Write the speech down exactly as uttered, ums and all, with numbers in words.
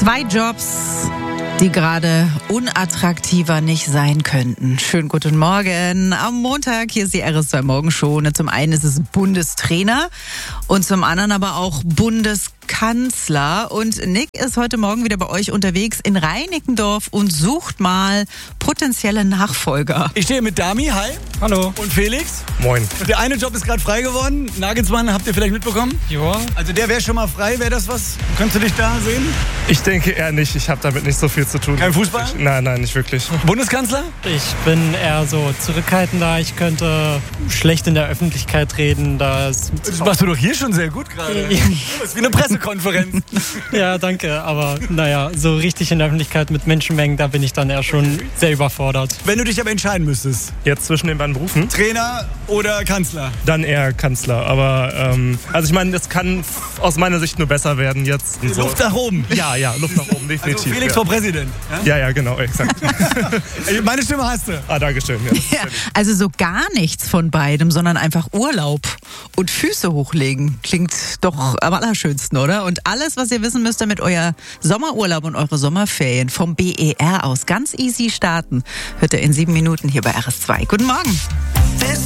Zwei Jobs, die gerade unattraktiver nicht sein könnten. Schönen guten Morgen. Am Montag, hier ist die R S zwei Morgenshow. Zum einen ist es Bundestrainer und zum anderen aber auch Bundeskanzler. Und Nick ist heute Morgen wieder bei euch unterwegs in Reinickendorf und sucht mal potenzielle Nachfolger. Ich stehe mit Dami, hi. Hallo. Und Felix. Moin. Der eine Job ist gerade frei geworden. Nagelsmann, habt ihr vielleicht mitbekommen? Ja. Also der wäre schon mal frei, wäre das was? Könntest du dich da sehen? Ich denke eher nicht. Ich habe damit nicht so viel zu tun. Kein Fußball? Nein, nein, nicht wirklich. Bundeskanzler? Ich bin eher so zurückhaltender. Ich könnte schlecht in der Öffentlichkeit reden. Da ist Das machst du doch hier schon sehr gut gerade. Ja. Das ist wie eine Pressekonferenz. Ja, danke. Aber naja, so richtig in der Öffentlichkeit mit Menschenmengen, da bin ich dann eher schon sehr überfordert. Wenn du dich aber entscheiden müsstest, Jetzt zwischen den beiden Berufen, Trainer oder Kanzler? dann eher Kanzler. Aber, ähm, also ich meine, das kann aus meiner Sicht nur besser werden jetzt. Und so. Luft nach oben. Ja, ja, Luft nach oben, definitiv. Also Felix ja. vor Präsident. ja, ja, genau, exakt. Meine Stimme hast du. ah, Dankeschön. Ja. Ja, also so gar nichts von beidem, sondern einfach Urlaub und Füße hochlegen. Klingt doch am allerschönsten, oder? Und alles, was ihr wissen müsst, damit euer Sommerurlaub und eure Sommerferien vom B E R aus ganz easy starten, hört ihr in sieben Minuten hier bei R S zwei. Guten Morgen. This